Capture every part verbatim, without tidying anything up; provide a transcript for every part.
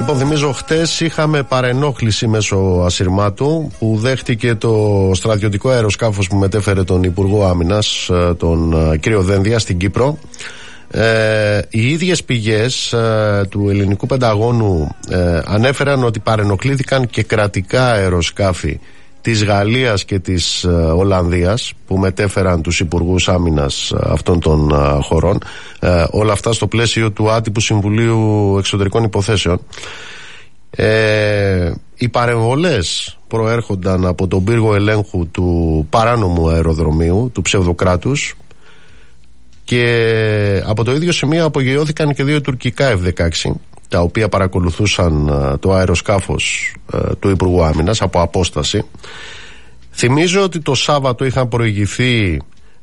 Λοιπόν, θυμίζω, χτες είχαμε παρενόχληση μέσω ασυρμάτου που δέχτηκε το στρατιωτικό αεροσκάφος που μετέφερε τον Υπουργό Άμυνας, τον κύριο Δένδια, στην Κύπρο. Ε, οι ίδιες πηγές ε, του ελληνικού Πενταγώνου ε, ανέφεραν ότι παρενοχλήθηκαν και κρατικά αεροσκάφη της Γαλλίας και της ε, Ολλανδίας που μετέφεραν τους υπουργούς άμυνας αυτών των ε, χωρών, ε, όλα αυτά στο πλαίσιο του άτυπου Συμβουλίου Εξωτερικών Υποθέσεων. Ε, οι παρεμβολές προέρχονταν από τον πύργο ελέγχου του παράνομου αεροδρομίου, του ψευδοκράτους, και από το ίδιο σημείο απογειώθηκαν και δύο τουρκικά εφ δεκαέξι, τα οποία παρακολουθούσαν το αεροσκάφος του Υπουργού Άμυνας από απόσταση. Θυμίζω ότι το Σάββατο είχαν προηγηθεί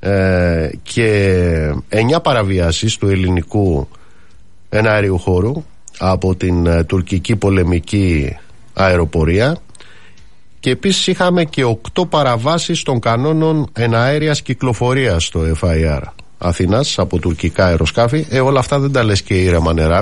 ε, και εννιά παραβιάσεις του ελληνικού εναέριου χώρου από την ε, τουρκική πολεμική αεροπορία, και επίσης είχαμε και οκτώ παραβάσεις των κανόνων εναέριας κυκλοφορίας στο εφ άι αρ Αθήνας από τουρκικά αεροσκάφη. Ε, όλα αυτά δεν τα λες και ήρεμα νερά.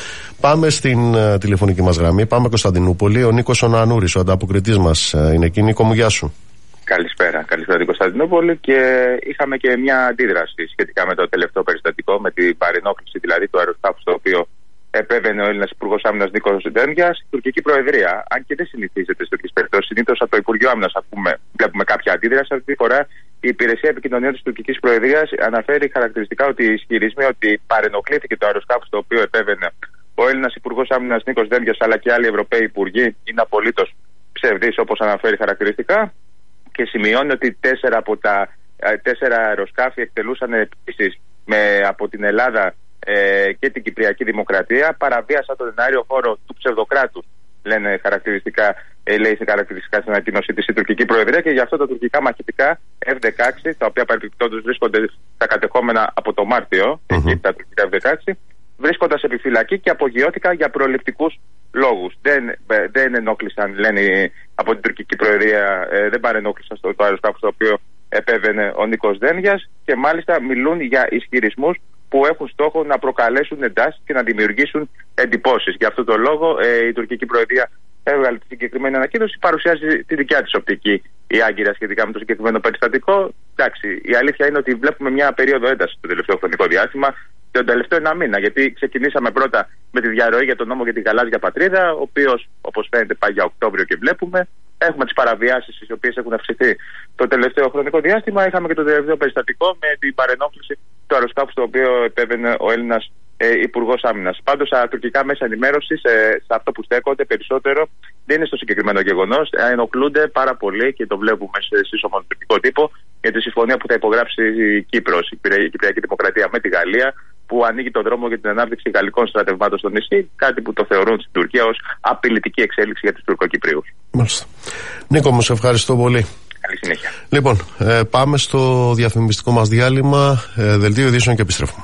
Πάμε στην uh, τηλεφωνική μας γραμμή. Πάμε Κωνσταντινούπολη. Ο Νίκος ο Νανούρης, ο ανταποκριτής μας, uh, είναι εκεί. Νίκο μου, γεια σου. Καλησπέρα. Καλησπέρα την Κωνσταντινούπολη. Και είχαμε και μια αντίδραση σχετικά με το τελευταίο περιστατικό, με την παρενόχληση δηλαδή του αεροσκάφου στο οποίο επέβαινε ο Έλληνας Υπουργός Άμυνας Νίκος Δένδιας. Η τουρκική Προεδρία, αν και δεν συνηθίζεται σε τέτοιες περιπτώσεις, συνήθως από το Υπουργείο Άμυνας βλέπουμε κάποια αντίδραση. Αυτή τη φορά η Υπηρεσία Επικοινωνιών της τουρκικής Προεδρίας αναφέρει χαρακτηριστικά ότι οι ισχυρισμοί ότι παρενοχλήθηκε το αεροσκάφο στο οποίο επέβαινε ο Έλληνας Υπουργός Άμυνας Νίκος Δένδιας αλλά και άλλοι Ευρωπαίοι Υπουργοί είναι απολύτως ψευδής, όπως αναφέρει χαρακτηριστικά, και σημειώνει ότι τέσσερα από τα τέσσερα αεροσκάφη εκτελούσαν επίσης από την Ελλάδα ε, και την Κυπριακή Δημοκρατία, παραβίασαν τον εναέριο χώρο του ψευδοκράτους, λένε χαρακτηριστικά, ε, λέει σε χαρακτηριστικά στην ανακοίνωσή της η τουρκική Προεδρία, και γι' αυτό τα τουρκικά μαχητικά εφ δεκαέξι, τα οποία παρεμπιπτόντως βρίσκονται στα κατεχόμενα από το Μάρτιο, mm-hmm. εκεί τα τουρκικά εφ δεκαέξι, βρίσκονταν σε επιφυλακή και απογειώθηκαν για προληπτικούς λόγους. Δεν, δεν ενόχλησαν, λένε από την τουρκική Προεδρία, ε, δεν παρενόχλησαν στο το αεροσκάφο στο οποίο επέβαινε ο Νίκος Δένδιας, και μάλιστα μιλούν για ισχυρισμούς που έχουν στόχο να προκαλέσουν εντάσεις και να δημιουργήσουν εντυπώσεις. Γι' αυτό το λόγο ε, η τουρκική Προεδρία έβγαλε τη συγκεκριμένη ανακοίνωση, παρουσιάζει τη δικιά της οπτική η Άγκυρα σχετικά με το συγκεκριμένο περιστατικό. Εντάξει, η αλήθεια είναι ότι βλέπουμε μια περίοδο έντασης το τελευταίο χρονικό διάστημα, τον τελευταίο ένα μήνα. Γιατί ξεκινήσαμε πρώτα με τη διαρροή για τον νόμο για τη γαλάζια πατρίδα, ο οποίος, όπως φαίνεται, πάει για Οκτώβριο και βλέπουμε. Έχουμε τις παραβιάσεις, οι οποίες έχουν αυξηθεί το τελευταίο χρονικό διάστημα. Είχαμε και το τελευταίο περιστατικό με την παρενόχληση του αεροσκάφου στο οποίο επέβαινε ο Έλληνας ε, Υπουργός Άμυνας. Πάντως, τα τουρκικά μέσα ενημέρωσης, ε, σε αυτό που στέκονται περισσότερο, δεν είναι στο συγκεκριμένο γεγονός. Ε, ενοχλούνται πάρα πολύ, και το βλέπουμε σε σύσσωμο τουρκικό τύπο, για τη συμφωνία που θα υπογράψει η Κύπρος, η Κυπριακή Δημοκρατία, με τη Γαλλία, που ανοίγει τον δρόμο για την ανάπτυξη γαλλικών στρατευμάτων στο νησί, κάτι που το θεωρούν στην Τουρκία ως απειλητική εξέλιξη για τους Τουρκοκυπρίους. Μάλιστα. Νίκο, μου σε ευχαριστώ πολύ. Καλή συνέχεια. Λοιπόν, ε, πάμε στο διαφημιστικό μας διάλειμμα, ε, δελτίο ειδήσεων, και επιστρέφουμε.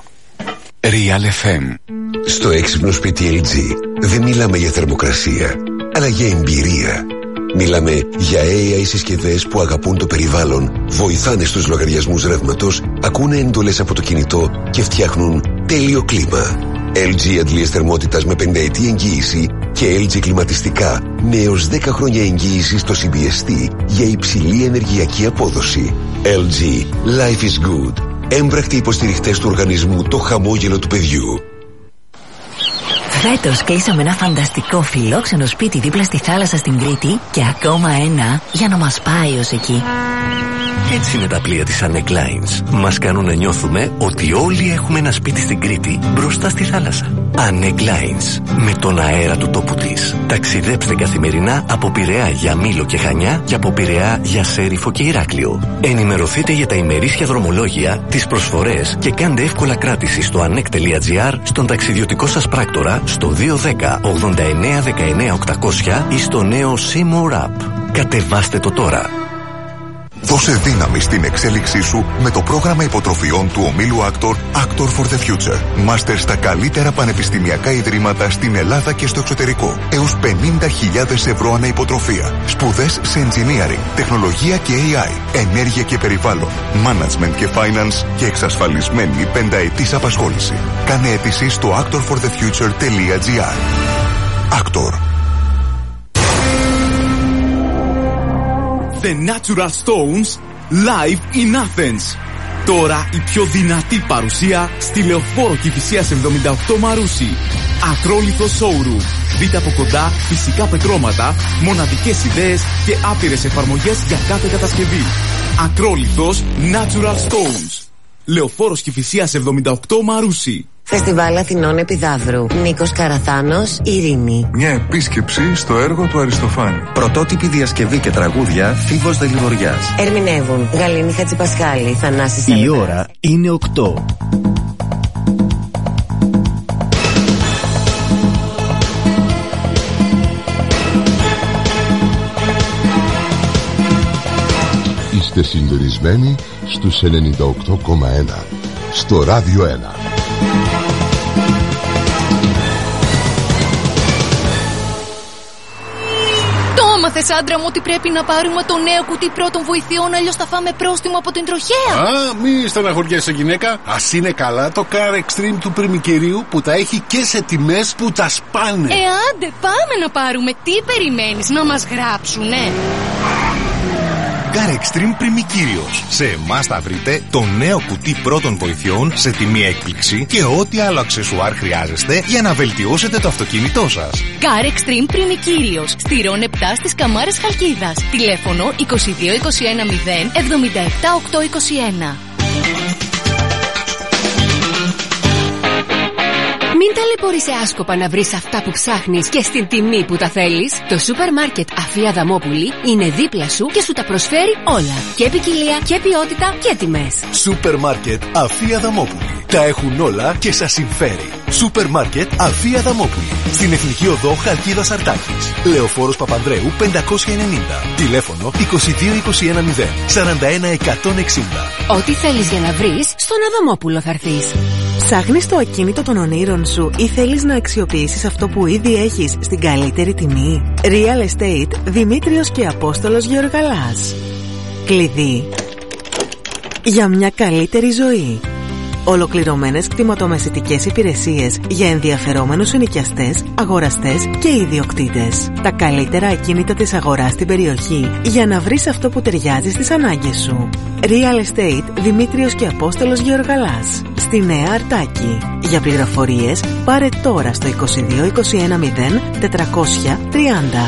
Real εφ εμ. Στο έξυπνο σπίτι ελ τζι δεν μιλάμε για θερμοκρασία, αλλά για εμπειρία. Μιλάμε για έι άι συσκευές που αγαπούν το περιβάλλον, βοηθάνε στους λογαριασμούς ρεύματος, ακούνε εντολές από το κινητό και φτιάχνουν τέλειο κλίμα. ελ τζι αντλίες θερμότητας με πενταετή εγγύηση και ελ τζι κλιματιστικά με έως δέκα χρόνια εγγύηση στο σι μπι ες τι για υψηλή ενεργειακή απόδοση. ελ τζι Life is good. Έμπρακτοι υποστηριχτές του οργανισμού Το Χαμόγελο του Παιδιού. Φέτος κλείσαμε ένα φανταστικό φιλόξενο σπίτι δίπλα στη θάλασσα στην Κρήτη, και ακόμα ένα για να μας πάει ως εκεί. Έτσι είναι τα πλοία της Anneg Lines. Μας κάνουν να νιώθουμε ότι όλοι έχουμε ένα σπίτι στην Κρήτη μπροστά στη θάλασσα. Anneg Lines. Με τον αέρα του τόπου της. Ταξιδέψτε καθημερινά από Πειραιά για Μήλο και Χανιά και από Πειραιά για Σέριφο και Ηράκλειο. Ενημερωθείτε για τα ημερήσια δρομολόγια, τις προσφορές και κάντε εύκολα κράτηση στο ανεκ τελεία τζι άρ, στον ταξιδιωτικό σας πράκτορα, στο δύο ένα μηδέν ογδόντα εννέα δεκαεννέα οκτακόσια ή στο νέο Seymour App. Κατεβάστε το τώρα. Δώσε δύναμη στην εξέλιξή σου με το πρόγραμμα υποτροφιών του ομίλου Actor Actor for the Future. Μάστερ στα καλύτερα πανεπιστημιακά ιδρύματα στην Ελλάδα και στο εξωτερικό. Έως πενήντα χιλιάδες ευρώ ανά υποτροφία. Σπουδές σε engineering, τεχνολογία και έι άι, ενέργεια και περιβάλλον, management και finance και εξασφαλισμένη πενταετής απασχόληση. Κάνε αίτηση στο actor for the future τελεία τζι άρ. Actor. The Natural Stones live in Athens. Τώρα η πιο δυνατή παρουσία στη Λεωφόρο Κηφισίας εβδομήντα οκτώ Μαρούσι. Ακρόλιθο showroom. Δείτε από κοντά φυσικά πετρώματα, μοναδικές ιδέες και άπειρες εφαρμογές για κάθε κατασκευή. Ακρόλιθος Natural Stones. Λεωφόρος Κηφισίας εβδομήντα οκτώ Μαρούσι. Φεστιβάλ Αθηνών Επιδαύρου. Νίκος Καραθάνος, Ειρήνη. Μια επίσκεψη στο έργο του Αριστοφάνη. Πρωτότυπη διασκευή και τραγούδια Φίβος Δελιβοριάς. Ερμηνεύουν Γαλήνη Χατζηπασχάλη, Θανάσης Σαλβάς. Η ώρα είναι οκτώ. Είστε συντονισμένοι στους ενενήντα οκτώ κόμμα ένα στο Ράδιο ένα. Μάθες, άντρα μου, ότι πρέπει να πάρουμε το νέο κουτί πρώτων βοηθειών, αλλιώς θα φάμε πρόστιμο από την τροχέα. Α, μη στεναχωριέσαι, γυναίκα. Ας είναι καλά το Car Extreme του Πριμικυρίου που τα έχει και σε τιμές που τα σπάνε. Ε, άντε, πάμε να πάρουμε. Τι περιμένεις, να μας γράψουνε? Car Extreme Πριμικύριος. Σε εμάς θα βρείτε το νέο κουτί πρώτων βοηθειών σε τιμή έκπληξη και ό,τι άλλο αξεσουάρ χρειάζεστε για να βελτιώσετε το αυτοκίνητό σας. Car Extreme Πριμικύριος. Στηρών επτά στις Καμάρες Χαλκίδας. Τηλέφωνο είκοσι δύο είκοσι ένα μηδέν εβδομήντα επτά οκτακόσια είκοσι ένα. Μην ταλαιπωρείσαι άσκοπα να βρεις αυτά που ψάχνεις και στην τιμή που τα θέλεις. Το σούπερ μάρκετ Αφία Αδαμόπουλη είναι δίπλα σου και σου τα προσφέρει όλα. Και ποικιλία και ποιότητα και τιμές. Σούπερ μάρκετ Αφία Αδαμόπουλη. Τα έχουν όλα και σας συμφέρει. Σούπερ μάρκετ Αφία Αδαμόπουλη. Στην Εθνική Οδό Χαλκίδας Αρτάκης. Λεωφόρος Παπανδρέου πεντακόσια ενενήντα. Τηλέφωνο είκοσι δύο είκοσι ένα μηδέν σαράντα ένα εκατόν εξήντα. Ό,τι θέλεις για να βρεις, στον Αδαμόπουλο θα έρθεις. Ψάχνεις το ακίνητο των ονείρων σου ή θέλεις να αξιοποιήσεις αυτό που ήδη έχεις στην καλύτερη τιμή? Real Estate Δημήτριος και Απόστολος Γεωργαλάς. Κλειδί για μια καλύτερη ζωή. Ολοκληρωμένες κτηματομεσητικές υπηρεσίες για ενδιαφερόμενους ενοικιαστές, αγοραστές και ιδιοκτήτες. Τα καλύτερα ακίνητα της αγοράς στην περιοχή για να βρεις αυτό που ταιριάζει στις ανάγκες σου. Real Estate Δημήτριος και Απόστολος Γεωργαλάς. Στη Νέα Αρτάκη. Για πληροφορίες πάρε τώρα στο είκοσι δύο είκοσι ένα μηδέν τετρακόσια τριάντα.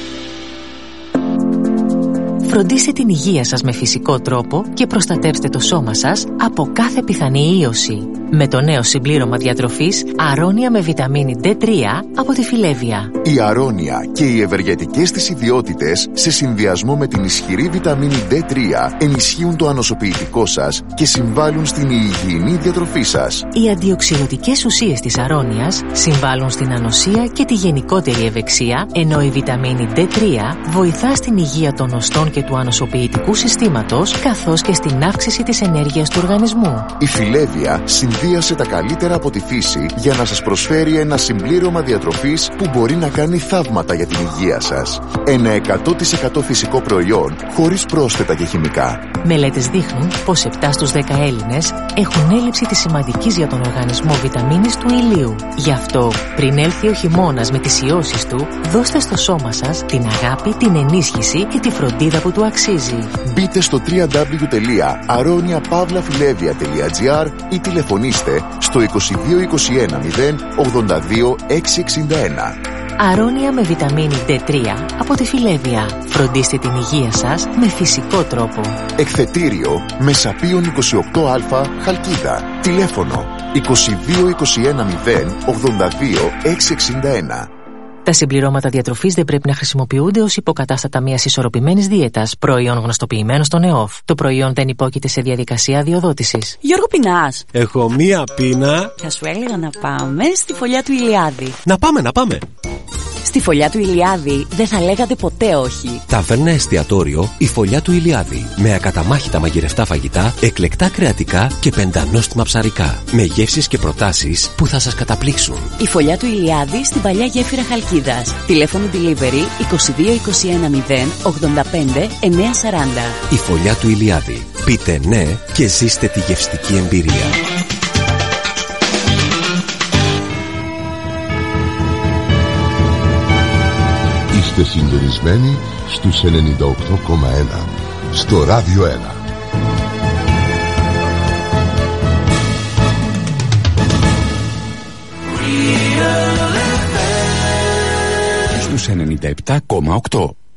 Φροντίστε την υγεία σας με φυσικό τρόπο και προστατεύστε το σώμα σας από κάθε πιθανή ίωση. Με το νέο συμπλήρωμα διατροφής Αρώνια με βιταμίνη ντι τρία από τη Φιλέβια. Η Αρώνια και οι ευεργετικές της ιδιότητες σε συνδυασμό με την ισχυρή βιταμίνη ντι τρία ενισχύουν το ανοσοποιητικό σας και συμβάλλουν στην υγιεινή διατροφή σας. Οι αντιοξυδοτικές ουσίες της Αρώνιας συμβάλλουν στην ανοσία και τη γενικότερη ευεξία, ενώ η βιταμίνη ντι τρία βοηθά στην υγεία των οστών και του ανοσοποιητικού συστήματος, καθώς και στην αύξηση της ενέργειας του οργανισμού. Η Φιλέβια συνδύασε τα καλύτερα από τη φύση για να σας προσφέρει ένα συμπλήρωμα διατροφής που μπορεί να κάνει θαύματα για την υγεία σας. Ένα εκατό τοις εκατό φυσικό προϊόν χωρίς πρόσθετα και χημικά. Μελέτες δείχνουν πως επτά στους δέκα Έλληνες έχουν έλλειψη της σημαντικής για τον οργανισμό βιταμίνης του ηλίου. Γι' αυτό, πριν έλθει ο χειμώνας με τις ιώσεις του, δώστε στο σώμα σας την αγάπη, την ενίσχυση και τη φροντίδα που του αξίζει. Μπείτε στο double-u double-u double-u τελεία aronia pavla filevia τελεία gr ή τηλεφωνήστε στο είκοσι δύο είκοσι ένα μηδέν ογδόντα δύο εξακόσια εξήντα ένα. Αρώνια με βιταμίνη ντι τρία από τη Φιλέβια. Φροντίστε την υγεία σας με φυσικό τρόπο. Εκθετήριο Μεσαπίων είκοσι οκτώ Α Χαλκίδα. Τηλέφωνο είκοσι δύο είκοσι ένα μηδέν ογδόντα δύο εξακόσια εξήντα ένα. Τα συμπληρώματα διατροφής δεν πρέπει να χρησιμοποιούνται ως υποκατάστατα μιας ισορροπημένης δίαιτας, προϊόν γνωστοποιημένο στον ΕΟΦ. Το προϊόν δεν υπόκειται σε διαδικασία αδειοδότησης. Γιώργο, πεινάς? Έχω μία πείνα. Θα σου έλεγα να πάμε στη φωλιά του Ηλιάδη. Να πάμε, να πάμε. Στη φωλιά του Ηλιάδη δεν θα λέγατε ποτέ όχι. Ταβέρνα εστιατόριο η Φωλιά του Ηλιάδη. Με ακαταμάχητα μαγειρευτά φαγητά, εκλεκτά κρεατικά και πεντανόστιμα ψαρικά. Με γεύσεις και προτάσεις που θα σας καταπλήξουν. Η Φωλιά του Ηλιάδη στην παλιά γέφυρα Χαλκίδας. Τηλέφωνο delivery είκοσι δύο είκοσι ένα μηδέν ογδόντα πέντε εννιακόσια σαράντα. Η Φωλιά του Ηλιάδη. Πείτε ναι και ζήστε τη γευστική εμπειρία. Είστε συντονισμένοι στους ενενήντα οκτώ κόμμα ένα στο Ράδιο ένα. Στους ενενήντα επτά κόμμα οκτώ.